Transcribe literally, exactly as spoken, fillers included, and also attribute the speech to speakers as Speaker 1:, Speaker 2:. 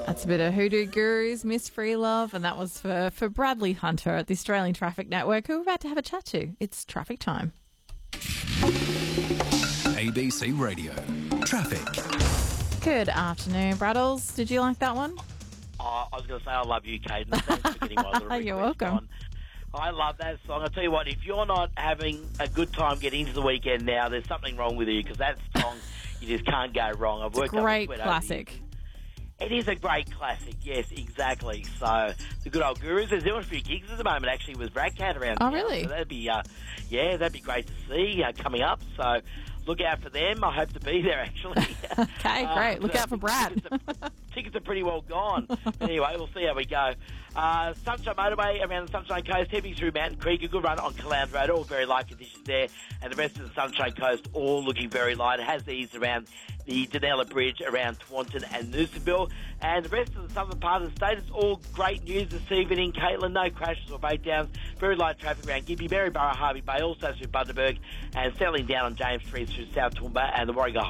Speaker 1: That's a bit of Hoodoo Gurus, Miss Free Love, and that was for, for Bradley Hunter at the Australian Traffic Network, who we're about to have a chat to. It's traffic time.
Speaker 2: A B C Radio. Traffic.
Speaker 1: Good afternoon, Braddles. Did you like that one?
Speaker 3: Oh, I was going to say I love you, Caden. Thanks for getting my little request
Speaker 1: You're welcome.
Speaker 3: on. I love that song. I'll tell you what, if you're not having a good time getting into the weekend now, there's something wrong with you, because that song, you just can't go wrong. I've worked
Speaker 1: Great
Speaker 3: up
Speaker 1: classic.
Speaker 3: It is a great classic, yes, exactly. So, the good old Gurus. There's doing a few gigs at the moment, actually, with Bradcat around
Speaker 1: Oh,
Speaker 3: town.
Speaker 1: really?
Speaker 3: So that'd be, uh, yeah, that'd be great to see uh, coming up. So, look out for them. I hope to be there, actually.
Speaker 1: Okay, great.
Speaker 3: Uh,
Speaker 1: Look
Speaker 3: so
Speaker 1: out for Brad.
Speaker 3: Tickets are, tickets are pretty well gone. Anyway, we'll see how we go. Uh, Sunshine Motorway around the Sunshine Coast, heading through Mountain Creek. A good run on Calound Road. All very light conditions there. And the rest of the Sunshine Coast all looking very light. It has eased around the Danella Bridge, around Taunton and Noosaville. And the rest of the southern part of the state, it's all great news this evening. Caitlin, no crashes or breakdowns. Very light traffic around Gympie, Maryborough, Harvey Bay, also through Bundaberg, and settling down on James Street through South Toowoomba and the Warringah